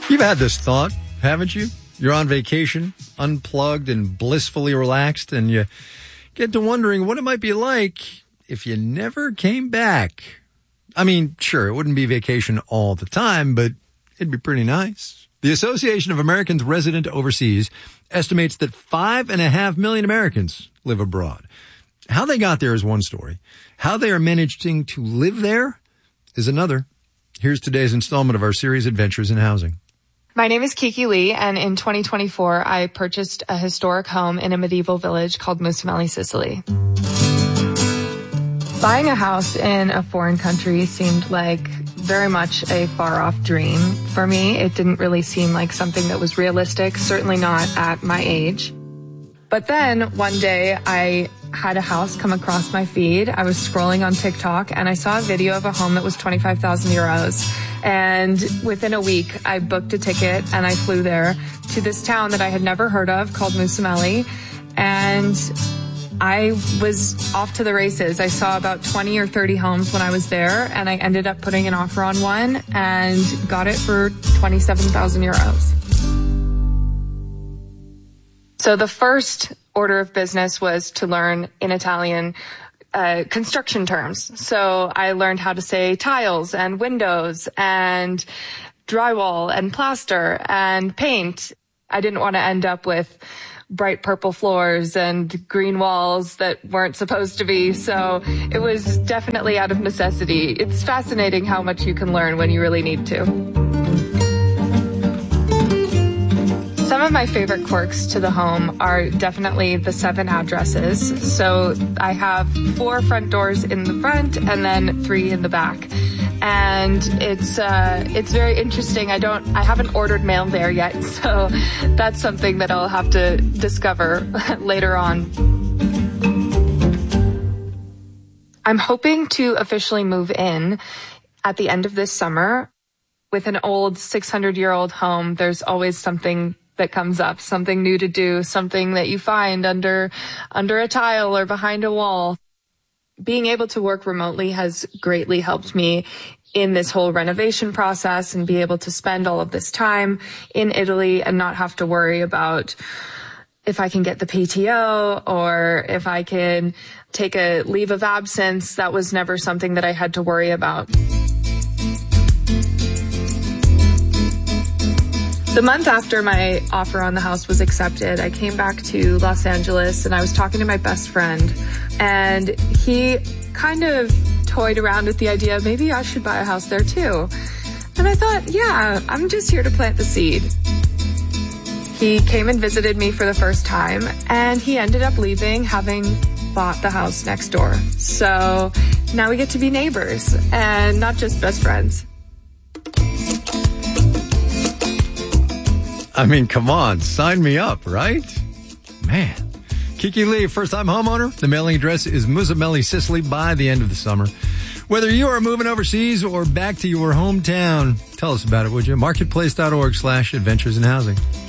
You've had this thought, haven't you? You're on vacation, unplugged and blissfully relaxed, and you get to wondering what it might be like if you never came back. I mean, sure, it wouldn't be vacation all the time, but it'd be pretty nice. The Association of Americans Resident Overseas estimates that 5.5 million Americans live abroad. How they got there is one story. How they are managing to live there is another. Here's today's installment of our series, Adventures in Housing. My name is Kiki Lee, and in 2024, I purchased a historic home in a medieval village called Musamelli, Sicily. Buying a house in a foreign country seemed like very much a far-off dream for me. It didn't really seem like something that was realistic, certainly not at my age. But then one day I had a house come across my feed. I was scrolling on TikTok and I saw a video of a home that was 25,000 euros. And within a week, I booked a ticket and I flew there to this town that I had never heard of called Musamelli. And I was off to the races. I saw about 20 or 30 homes when I was there, and I ended up putting an offer on one and got it for 27,000 euros. So the first order of business was to learn in Italian construction terms. So I learned how to say tiles and windows and drywall and plaster and paint. I didn't want to end up with bright purple floors and green walls that weren't supposed to be. So it was definitely out of necessity. It's fascinating how much you can learn when you really need to. Some of my favorite quirks to the home are definitely the 7 addresses. So I have 4 front doors in the front and then 3 in the back. And it's very interesting. I haven't ordered mail there yet, so that's something that I'll have to discover later on. I'm hoping to officially move in at the end of this summer. With an old 600-year-old home, there's always something that comes up, something new to do, something that you find under a tile or behind a wall. Being able to work remotely has greatly helped me in this whole renovation process and be able to spend all of this time in Italy and not have to worry about if I can get the PTO or if I can take a leave of absence. That was never something that I had to worry about. The month after my offer on the house was accepted, I came back to Los Angeles and I was talking to my best friend, and he kind of toyed around with the idea, maybe I should buy a house there too. And I thought, yeah, I'm just here to plant the seed. He came and visited me for the first time, and he ended up leaving, having bought the house next door. So now we get to be neighbors and not just best friends. I mean, come on, sign me up, right? Man. Kiki Lee, first-time homeowner. The mailing address is Musamelli, Sicily by the end of the summer. Whether you are moving overseas or back to your hometown, tell us about it, would you? Marketplace.org/adventures in housing.